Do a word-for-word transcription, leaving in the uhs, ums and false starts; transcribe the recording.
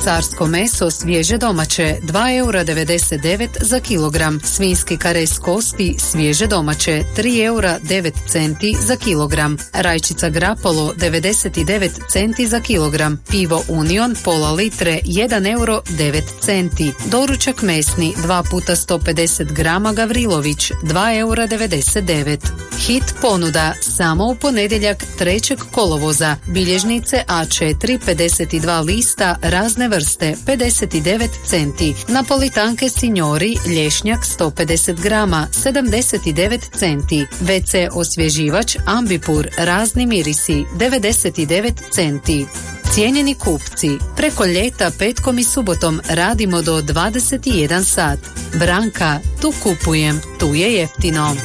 Carsko meso svježe domaće dva eura devedeset devet za kilogram. Svinjski karez kosti svježe domaće tri eura devet centi za kilogram. Rajčica Grapolo devedeset devet centi za kilogram. Pivo Union pola litre jedan euro devet centi. Doručak mesni dva puta sto pedeset grama Gavrilović dva eura devedeset devet. Hit ponuda samo u ponedjeljak trećeg kolovoza. Bilježnice A četiri pedeset dva lista razne vrste pedeset devet centi. Napolitanke Signori lješnjak sto pedeset grama sedamdeset devet centi. ve ce osvježivač Ambipur razni mirisi devedeset devet centi. Cijenjeni kupci, preko ljeta petkom i subotom radimo do dvadeset jedan sat. Branka, tu kupujem, tu je jeftino.